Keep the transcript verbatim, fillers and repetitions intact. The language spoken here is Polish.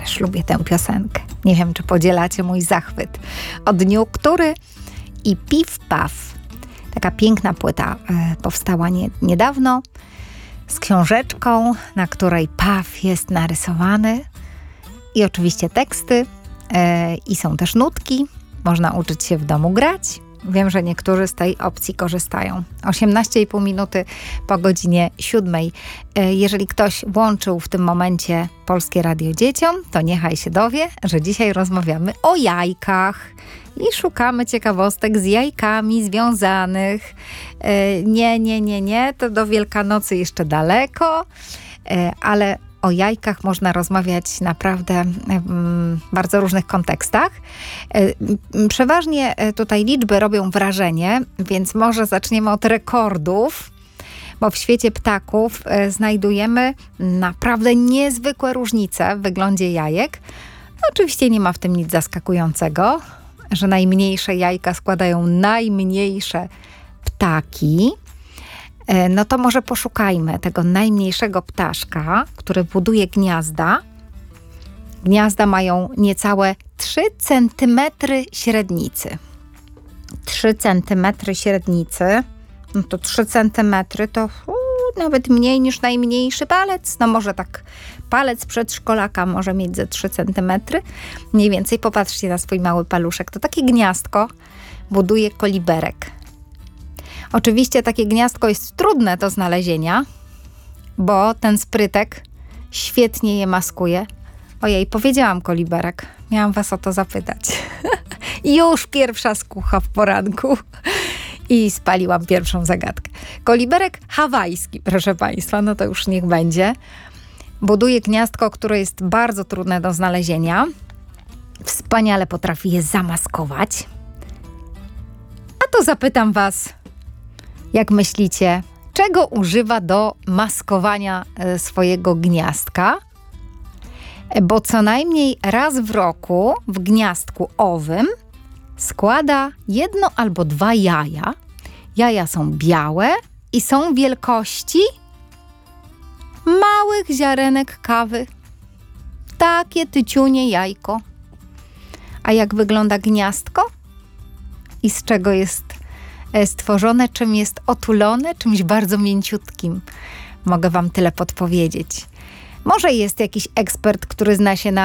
też lubię tę piosenkę. Nie wiem, czy podzielacie mój zachwyt. O dniu, który i Piw Paw. Taka piękna płyta e, powstała nie, niedawno z książeczką, na której paw jest narysowany i oczywiście teksty e, i są też nutki. Można uczyć się w domu grać. Wiem, że niektórzy z tej opcji korzystają. osiemnaście i pół minuty po godzinie siódmej. Jeżeli ktoś włączył w tym momencie Polskie Radio Dzieciom, to niechaj się dowie, że dzisiaj rozmawiamy o jajkach i szukamy ciekawostek z jajkami związanych. Nie, nie, nie, nie, to do Wielkanocy jeszcze daleko, ale o jajkach można rozmawiać naprawdę w bardzo różnych kontekstach. Przeważnie tutaj liczby robią wrażenie, więc może zaczniemy od rekordów, bo w świecie ptaków znajdujemy naprawdę niezwykłe różnice w wyglądzie jajek. Oczywiście nie ma w tym nic zaskakującego, że najmniejsze jajka składają najmniejsze ptaki. No to może poszukajmy tego najmniejszego ptaszka, który buduje gniazda. Gniazda mają niecałe trzy centymetry średnicy. trzy centymetry średnicy, no to trzy centymetry to uu, nawet mniej niż najmniejszy palec. No może tak palec przedszkolaka może mieć ze trzy centymetry. Mniej więcej popatrzcie na swój mały paluszek. To takie gniazdko buduje koliberek. Oczywiście takie gniazdko jest trudne do znalezienia, bo ten sprytek świetnie je maskuje. Ojej, powiedziałam koliberek. Miałam was o to zapytać. Już pierwsza skucha w poranku. I spaliłam pierwszą zagadkę. Koliberek hawajski, proszę państwa, no to już niech będzie. Buduje gniazdko, które jest bardzo trudne do znalezienia. Wspaniale potrafi je zamaskować. A to zapytam was, jak myślicie, czego używa do maskowania swojego gniazdka? Bo co najmniej raz w roku w gniazdku owym składa jedno albo dwa jaja. Jaja są białe i są wielkości małych ziarenek kawy. Takie tyciunie jajko. A jak wygląda gniazdko? I z czego jest stworzone, czym jest otulone? Czymś bardzo mięciutkim. Mogę wam tyle podpowiedzieć. Może jest jakiś ekspert, który zna się na